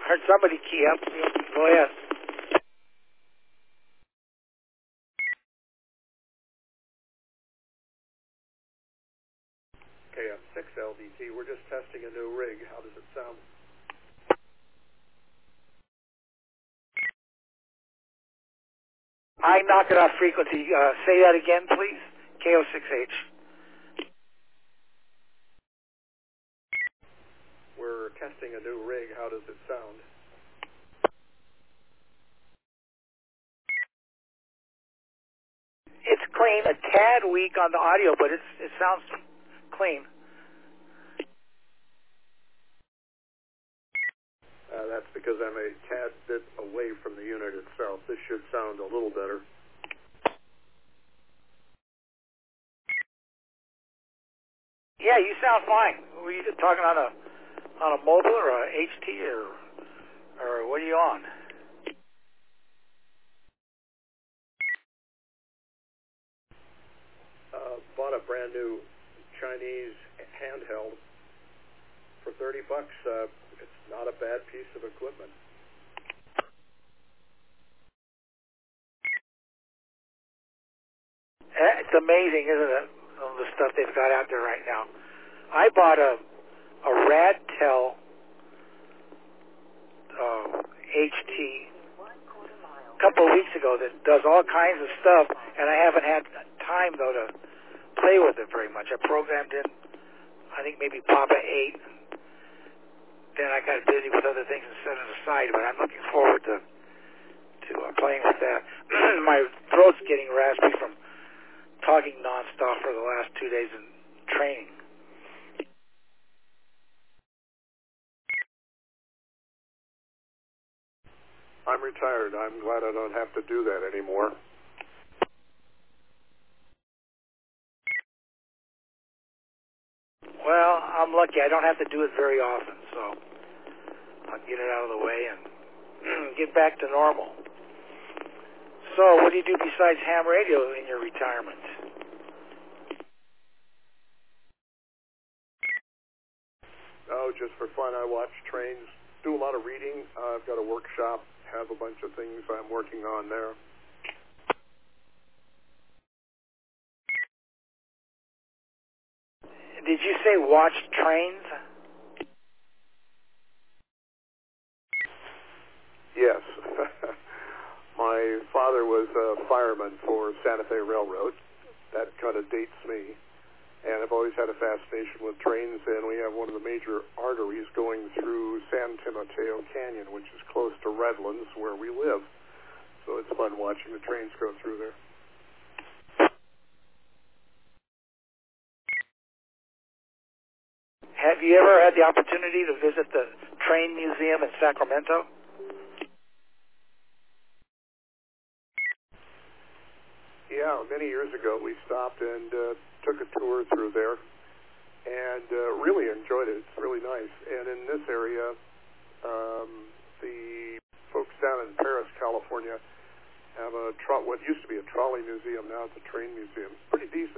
Heard somebody key up. Go ahead. KF6LDT. We're just testing a new rig. How does it sound? I knock it off frequency. Say that again, please. KO6H. We're testing a new rig. How does it sound? It's clean. A tad weak on the audio, but it sounds clean. That's because I'm a tad bit away from the unit itself. This should sound a little better. Yeah, you sound fine. Were you talking on a mobile or a HT or what are you on? Bought a brand new Chinese handheld for $30. It's not a bad piece of equipment. It's amazing, isn't it? All the stuff they've got out there right now. I bought a Radtel HT a couple of weeks ago that does all kinds of stuff, and I haven't had time though to play with it very much. I programmed in, I think maybe Papa 8. Then I got busy with other things and set it aside, but I'm looking forward to playing with that. My throat's getting raspy from talking nonstop for the last 2 days in training. I'm retired. I'm glad I don't have to do that anymore. Well, I'm lucky. I don't have to do it very often, so I'll get it out of the way and get back to normal. So, what do you do besides ham radio in your retirement? Oh, just for fun, I watch trains, do a lot of reading. I've got a workshop, have a bunch of things I'm working on there. Did you say watch trains? Yes. My father was a fireman for Santa Fe Railroad. That kind of dates me. And I've always had a fascination with trains, and we have one of the major arteries going through San Timoteo Canyon, which is close to Redlands, where we live. So it's fun watching the trains go through there. Have you ever had the opportunity to visit the train museum in Sacramento? Yeah, many years ago we stopped and took a tour through there and really enjoyed it. It's really nice. And in this area, the folks down in Paris, California, have what used to be a trolley museum. Now it's a train museum. It's pretty decent.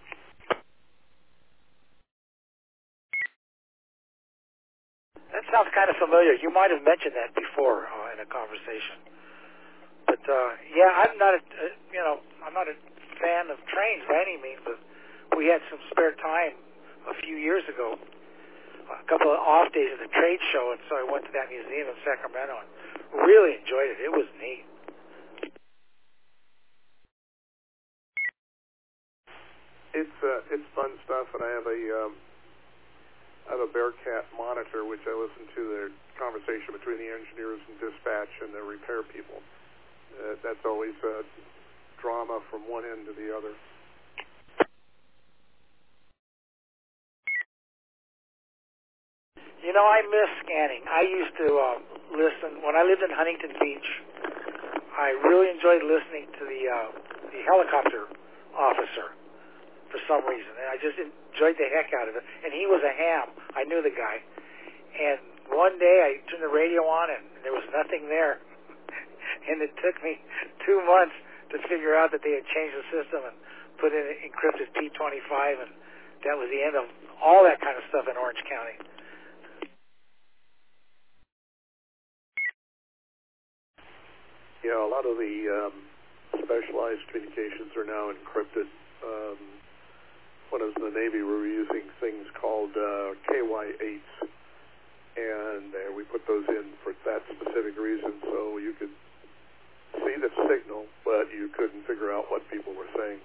That sounds kind of familiar. You might have mentioned that before in a conversation. But yeah, I'm not a fan of trains by any means. But we had some spare time a few years ago, a couple of off days at the trade show, and so I went to that museum in Sacramento and really enjoyed it. It was neat. It's fun stuff, and I have a Bearcat monitor, which I listen to the conversation between the engineers and dispatch and the repair people. That's always drama from one end to the other. You know, I miss scanning. I used to listen when I lived in Huntington Beach. I really enjoyed listening to the helicopter officer for some reason, and I just enjoyed the heck out of it. And he was a ham. I knew the guy. And one day I turned the radio on, and there was nothing there. And it took me 2 months to figure out that they had changed the system and put in an encrypted P25, and that was the end of all that kind of stuff in Orange County. Yeah, a lot of the specialized communications are now encrypted. When I was in the Navy, we were using things called KY8s, and we put those in for that specific reason, so you could see the signal, but you couldn't figure out what people were saying.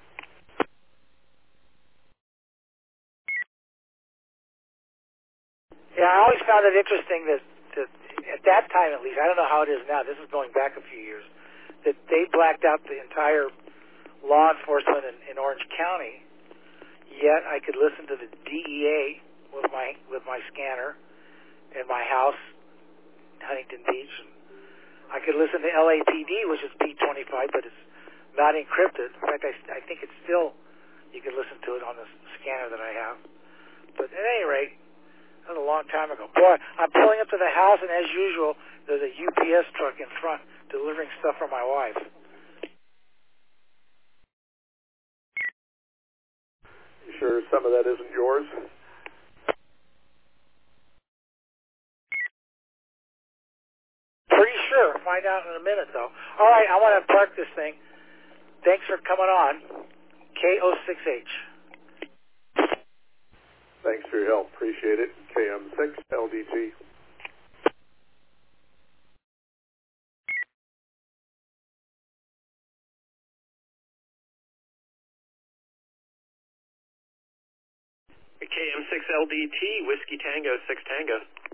Yeah, I always found it interesting that at that time, at least, I don't know how it is now, this is going back a few years, that they blacked out the entire law enforcement in Orange County, yet I could listen to the DEA with my scanner in my house, Huntington Beach. And I could listen to LAPD, which is P25, but it's not encrypted. In fact, I think it's still, you can listen to it on the scanner that I have. But at any rate, that was a long time ago. Boy, I'm pulling up to the house, and as usual, there's a UPS truck in front delivering stuff for my wife. You sure some of that isn't yours? Pretty sure. Find out in a minute, though. All right, I want to park this thing. Thanks for coming on. K06H. Thanks for your help. Appreciate it. KM6 LDT. KM6 LDT, Whiskey Tango 6 Tango.